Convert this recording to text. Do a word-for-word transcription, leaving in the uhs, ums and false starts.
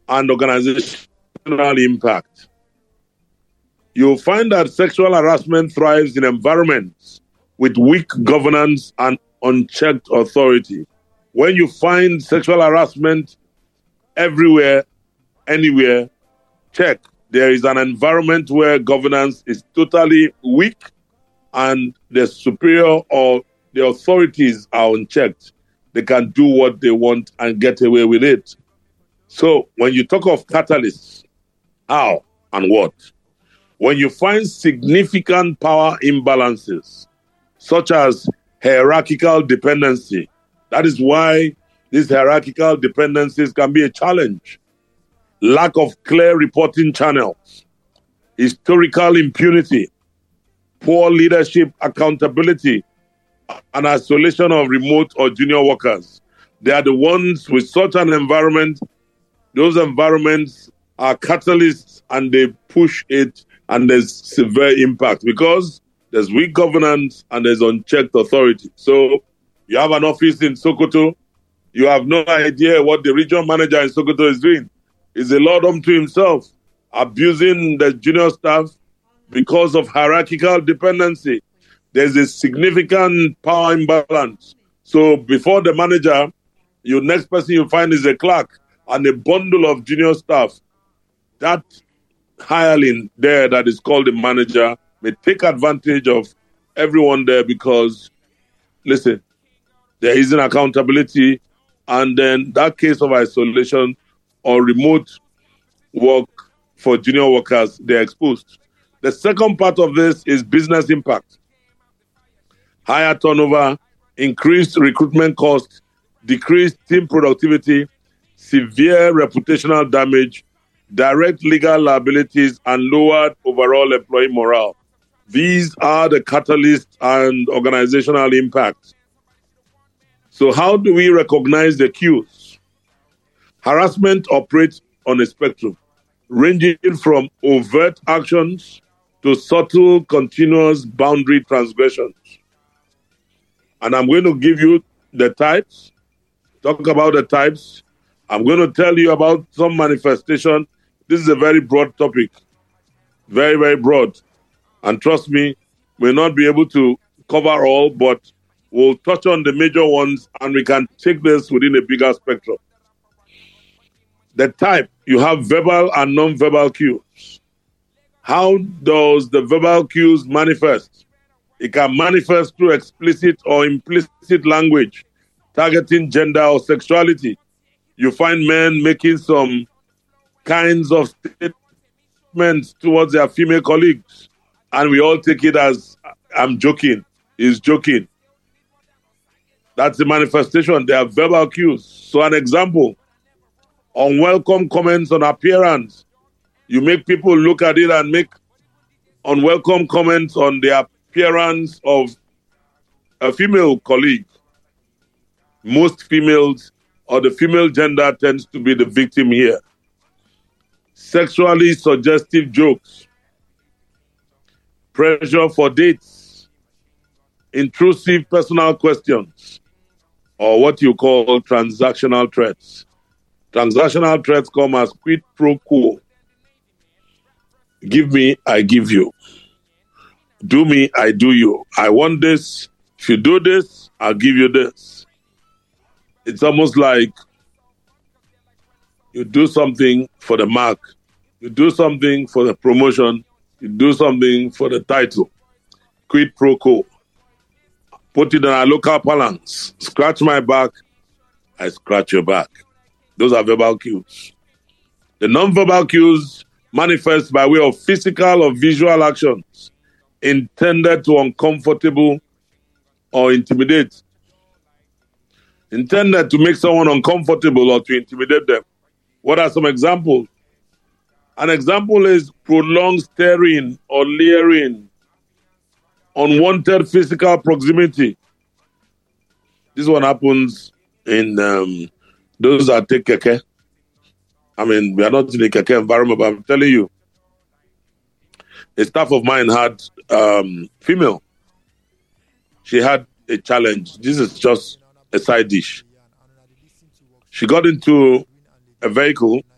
and organizational impact. You'll find that sexual harassment thrives in environments with weak governance and unchecked authority. When you find sexual harassment everywhere, anywhere, check. There is an environment where governance is totally weak and the superior or the authorities are unchecked. They can do what they want and get away with it. So when you talk of catalysts, how and what? When you find significant power imbalances, such as hierarchical dependency, that is why these hierarchical dependencies can be a challenge. Lack of clear reporting channels, historical impunity, poor leadership accountability, and isolation of remote or junior workers. They are the ones with such an environment. Those environments are catalysts and they push it and there's severe impact because there's weak governance and there's unchecked authority. So you have an office in Sokoto, you have no idea what the regional manager in Sokoto is doing. He's a lord unto himself, abusing the junior staff because of hierarchical dependency. There's a significant power imbalance. So before the manager, your next person you find is a clerk and a bundle of junior staff. That hireling there that is called the manager may take advantage of everyone there because, listen, there isn't accountability, and then that case of isolation or remote work for junior workers, they're exposed. The second part of this is business impact. Higher turnover, increased recruitment costs, decreased team productivity, severe reputational damage, direct legal liabilities, and lowered overall employee morale. These are the catalysts and organizational impact. So how do we recognize the cues? Harassment operates on a spectrum, ranging from overt actions to subtle, continuous boundary transgressions. And I'm going to give you the types, talk about the types. I'm going to tell you about some manifestation. This is a very broad topic, very, very broad. And trust me, we'll not be able to cover all, but we'll touch on the major ones and we can take this within a bigger spectrum. The type, you have verbal and non-verbal cues. How does the verbal cues manifest? It can manifest through explicit or implicit language, targeting gender or sexuality. You find men making some kinds of statements towards their female colleagues, and we all take it as, I'm joking, he's joking. That's the manifestation. They are verbal cues. So an example, unwelcome comments on appearance. You make people look at it and make unwelcome comments on the appearance of a female colleague. Most females or the female gender tends to be the victim here. Sexually suggestive jokes, pressure for dates, intrusive personal questions, or what you call transactional threats. Transactional threats come as quid pro quo. Give me, I give you. Do me, I do you. I want this. If you do this, I'll give you this. It's almost like you do something for the mark. You do something for the promotion. You do something for the title. Quid pro quo. Put it in our local parlance. Scratch my back, I scratch your back. Those are verbal cues. The non-verbal cues manifest by way of physical or visual actions intended to uncomfortable or intimidate. Intended to make someone uncomfortable or to intimidate them. What are some examples? An example is prolonged staring or leering, unwanted physical proximity. This one happens in um, those that take keke. I mean, we are not in a keke environment, but I'm telling you, a staff of mine had um, female. She had a challenge. This is just a side dish. She got into a vehicle